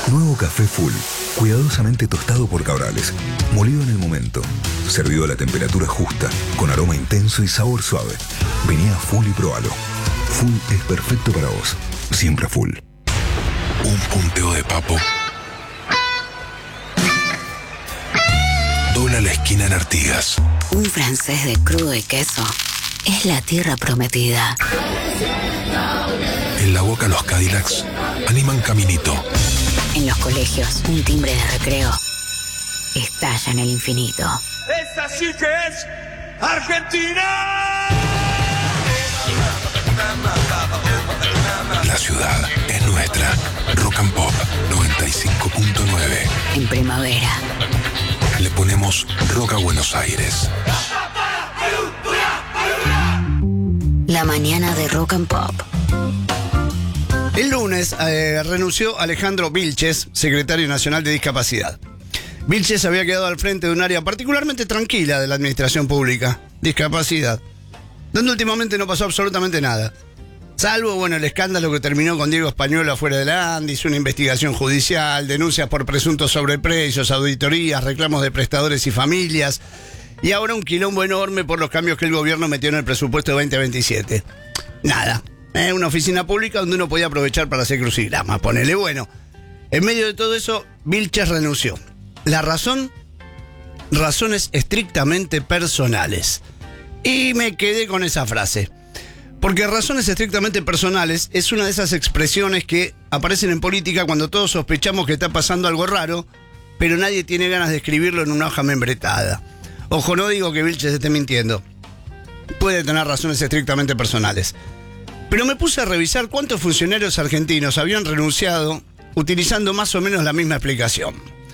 Nuevo café Full, cuidadosamente tostado por Cabrales, molido en el momento, servido a la temperatura justa, con aroma intenso y sabor suave. Vení a Full y probalo. Full es perfecto para vos, siempre Full. Un punteo de papo. Dobla la esquina en Artigas. Un francés de crudo y queso es la tierra prometida. En la Boca los Cadillacs animan Caminito. En los colegios, un timbre de recreo estalla en el infinito. ¡Esa sí que es Argentina! La ciudad es nuestra. Rock and Pop 95.9. En primavera. Le ponemos rock a Buenos Aires. La mañana de Rock and Pop. El lunes renunció Alejandro Vilches, secretario nacional de Discapacidad. Vilches había quedado al frente de un área particularmente tranquila de la administración pública, discapacidad, donde últimamente no pasó absolutamente nada. Salvo, el escándalo que terminó con Diego Españuelo afuera de la Andis, una investigación judicial, denuncias por presuntos sobreprecios, auditorías, reclamos de prestadores y familias, y ahora un quilombo enorme por los cambios que el gobierno metió en el presupuesto de 2027. Nada. Una oficina pública donde uno podía aprovechar para hacer crucigramas. Ponele, en medio de todo eso, Vilches renunció. La razón, razones estrictamente personales. Y me quedé con esa frase. Porque razones estrictamente personales es una de esas expresiones que aparecen en política cuando todos sospechamos que está pasando algo raro, pero nadie tiene ganas de escribirlo en una hoja membretada. Ojo, no digo que Vilches esté mintiendo. Puede tener razones estrictamente personales. Pero me puse a revisar cuántos funcionarios argentinos habían renunciado utilizando más o menos la misma explicación.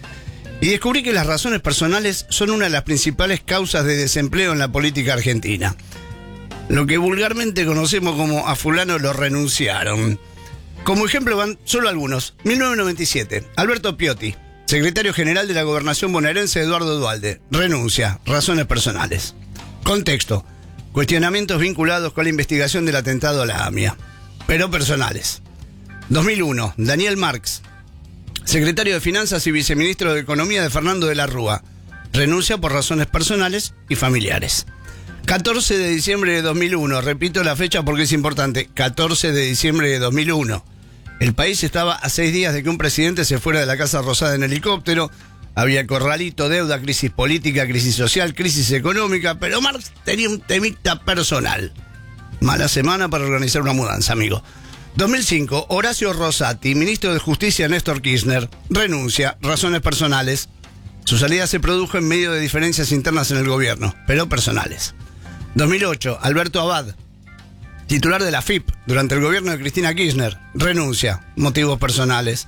Y descubrí que las razones personales son una de las principales causas de desempleo en la política argentina. Lo que vulgarmente conocemos como a fulano lo renunciaron. Como ejemplo van solo algunos. 1997, Alberto Piotti, secretario general de la Gobernación bonaerense Eduardo Duhalde, renuncia, razones personales. Contexto. Cuestionamientos vinculados con la investigación del atentado a la AMIA, pero personales. 2001, Daniel Marx, secretario de Finanzas y viceministro de Economía de Fernando de la Rúa, renuncia por razones personales y familiares. 14 de diciembre de 2001, repito la fecha porque es importante, 14 de diciembre de 2001. El país estaba a 6 días de que un presidente se fuera de la Casa Rosada en helicóptero. Había corralito, deuda, crisis política, crisis social, crisis económica, pero Marx tenía un temita personal. Mala semana para organizar una mudanza, amigo. 2005, Horacio Rosati, ministro de Justicia Néstor Kirchner, renuncia, razones personales. Su salida se produjo en medio de diferencias internas en el gobierno, pero personales. 2008, Alberto Abad, titular de la AFIP durante el gobierno de Cristina Kirchner, renuncia, motivos personales.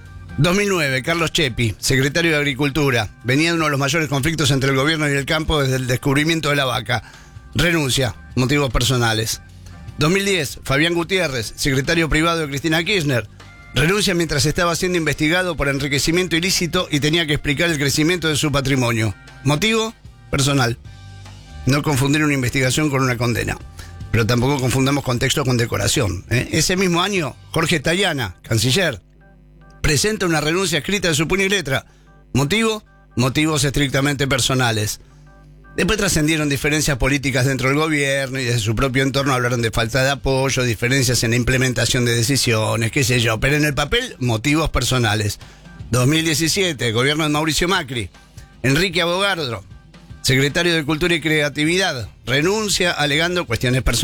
2009, Carlos Chepi, secretario de Agricultura, venía de uno de los mayores conflictos entre el gobierno y el campo desde el descubrimiento de la vaca, renuncia, motivos personales. 2010, Fabián Gutiérrez, secretario privado de Cristina Kirchner, renuncia mientras estaba siendo investigado por enriquecimiento ilícito y tenía que explicar el crecimiento de su patrimonio. Motivo personal. No confundir una investigación con una condena, pero tampoco confundamos contexto con decoración. Ese mismo año, Jorge Tayana, canciller, presenta una renuncia escrita de su puño y letra. ¿Motivo? Motivos estrictamente personales. Después trascendieron diferencias políticas dentro del gobierno y desde su propio entorno hablaron de falta de apoyo, diferencias en la implementación de decisiones, qué sé yo. Pero en el papel, motivos personales. 2017, gobierno de Mauricio Macri. Enrique Abogadro, secretario de Cultura y Creatividad, renuncia alegando cuestiones personales.